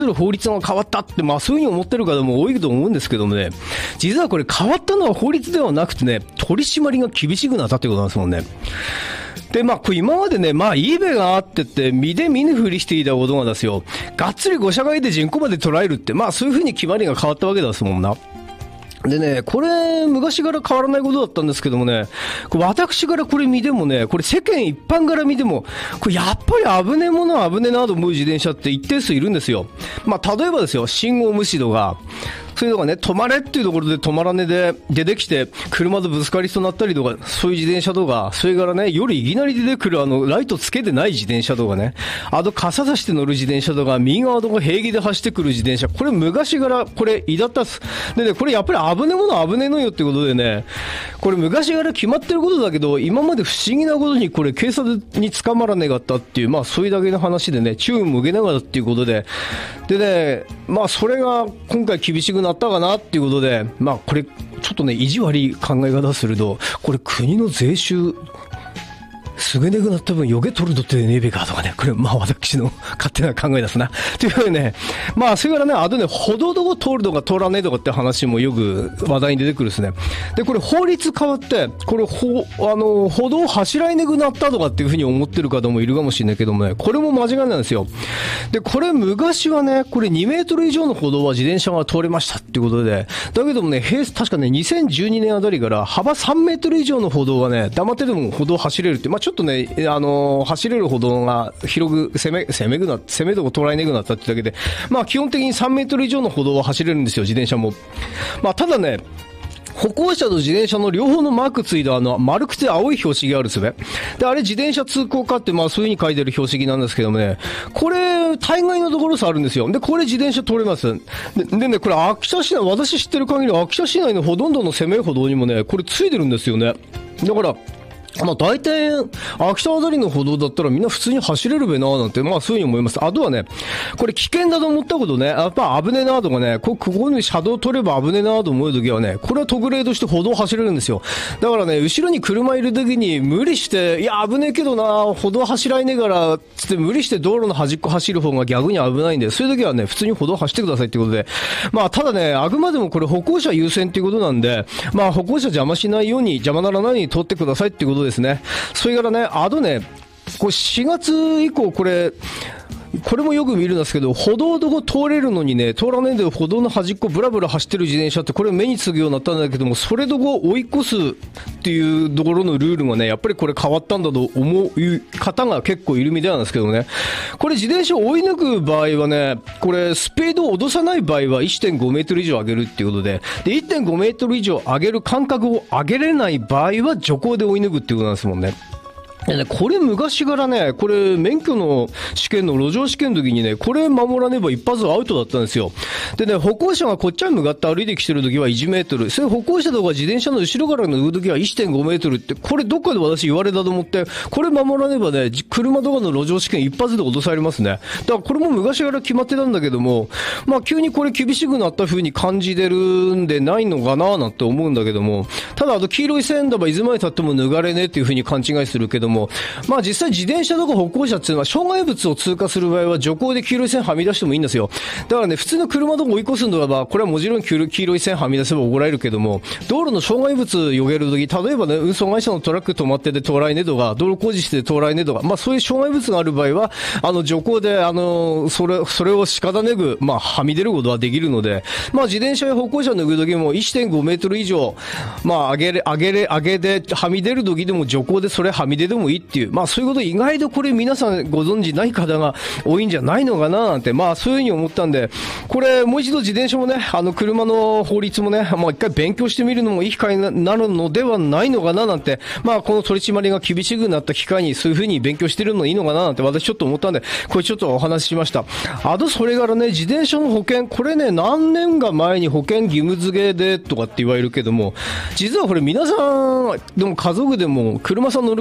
法律が変わったって、まあそういう風に思ってる方も多いと思うんですけどもね、実はこれ変わったのは法律ではなくてね、取り締まりが厳しくなったってことなんですもんね。で、まあ、今までね、まあ、eBay があってって、見で見ぬふりしていたことがですよ、がっつり5社買いで人口まで捉えるって、まあ、そういう風に決まりが変わったわけですもんな。でね、これ、昔から変わらないことだったんですけどもね、私からこれ見てもね、これ世間一般から見ても、これやっぱり危ねえものは危ねえなと思う自転車って一定数いるんですよ。まあ、例えばですよ、信号無視とか、そういうのがね、止まれっていうところで止まらねで出てきて、車とぶつかりそうになったりとか、そういう自転車とか、それからね、夜いきなり出てくるライトつけてない自転車とかね、あと傘差して乗る自転車とか、右側とか平気で走ってくる自転車、これ昔からこれいだったっす。でね、これやっぱり危ねえものは危ねえのよってことでね、これ昔から決まってることだけど、今まで不思議なことにこれ警察に捕まらねかったっていう、まあそういうだけの話でね、注意を向けながらっていうことで、でね、まあそれが今回厳しくなったかなっていうことで、まあこれちょっとね、意地悪い考え方すると、これ国の税収すげねくなった分余計取るとってねえべかとかね、これまあ私の勝手な考えですな。というわけでね、まあそれからね、あとね、歩道どこ通るとか通らねえとかって話もよく話題に出てくるですね。で、これ法律変わって、これ歩道走らいねくなったとかっていうふうに思ってる方もいるかもしれないけどもね、これも間違いなんですよ。で、これ昔はね、これ2メートル以上の歩道は自転車が通れましたっていうことで、だけどもね、確かね、2012年あたりから幅3メートル以上の歩道はね、黙ってでも歩道走れるって、まあちょっとね、走れる歩道が広く攻めとこ捉えねくなったってだけで、まあ基本的に3メートル以上の歩道は走れるんですよ、自転車も。まあただね、歩行者と自転車の両方のマークついた丸くて青い標識があるですね。で、あれ自転車通行かって、まあそういう風に書いてる標識なんですけどもね、これ、大概のところさあるんですよ。で、これ自転車通れます。でね、これ秋田市内、私知ってる限り秋田市内のほとんどの攻め歩道にもね、これついてるんですよね。だから、まあ大体、秋田あたりの歩道だったらみんな普通に走れるべなーなんて、まあそういうふうに思います。あとはね、これ危険だと思ったことね、やっぱ危ねえなーとかね、ここに車道取れば危ねえなーと思うときはね、これは特例として歩道走れるんですよ。だからね、後ろに車いるときに無理して、いや危ねえけどなー、歩道走らいねえから、つって無理して道路の端っこ走る方が逆に危ないんで、そういうときはね、普通に歩道走ってくださいってことで、まあただね、あくまでもこれ歩行者優先っていうことなんで、まあ歩行者邪魔しないように、邪魔ならないように通ってくださいってことですね。それからね、あとね、これ4月以降これもよく見るんですけど、歩道どこ通れるのにね、通らないで歩道の端っこブラブラ走ってる自転車ってこれ目につぐようになったんだけども、それどこ追い越すっていうところのルールがね、やっぱりこれ変わったんだと思う方が結構いるみたいなんですけどね。これ自転車を追い抜く場合はね、これスピードを落とさない場合は 1.5 メートル以上上げるっていうことで、1.5 メートル以上上げる間隔を上げれない場合は徐行で追い抜くっていうことなんですもんね。これ昔からね、これ免許の試験の路上試験の時にね、これ守らねば一発アウトだったんですよ。でね、歩行者がこっちに向かって歩いてきてる時は1メートル、それ歩行者とか自転車の後ろから乗る時は 1.5 メートルって、これどっかで私言われたと思って、これ守らねばね、車とかの路上試験一発で落とされますね。だからこれも昔から決まってたんだけども、まあ急にこれ厳しくなった風に感じてるんでないのかななんて思うんだけども、ただ黄色い線だばいつまで経っても脱がれねえっていう風に勘違いするけども、まあ実際自転車とか歩行者っていうのは障害物を通過する場合は徐行で黄色い線はみ出してもいいんですよ。だからね、普通の車とか追い越すのはこれはもちろん黄色い線はみ出せば怒られるけども、道路の障害物よげるとき、例えばね、運送会社のトラック止まってて通らいねとか、道路工事して通らいねとか、まあそういう障害物がある場合は、徐行でそれを仕方なく、まあはみ出ることはできるので、まあ自転車や歩行者抜くときも 1.5 メートル以上、まあ上げではみ出るときでも徐行でそれはみ出でもいいっていう、まあそういうこと意外とこれ皆さんご存知ない方が多いんじゃないのかななんて、まあそういうふうに思ったんで、これもう一度自転車もね、車の法律もね、まあ一回勉強してみるのもいい機会になるのではないのかななんて、まあこの取り締まりが厳しくなった機会にそういうふうに勉強してるのいいのかななんて私ちょっと思ったんで、これちょっとお話ししました。あとそれからね、自転車の保険、これね、何年か前に保険義務付けでとかって言われるけども、実はこれ皆さんでも家族でも車さん乗る方って必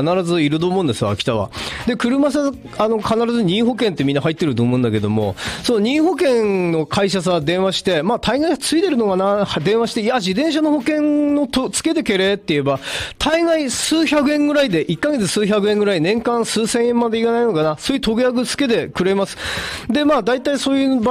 必ずいると思うんですよ、秋田は。で、車さ、必ず任意保険ってみんな入ってると思うんだけども、その任意保険の会社さ、電話して、まあ、大概ついてるのかな、電話して、いや、自転車の保険のつけてけれって言えば、大概数百円ぐらいで、1ヶ月数百円ぐらい、年間数千円までいかないのかな、そういう特約つけてくれます。で、まあ、大体そういう場合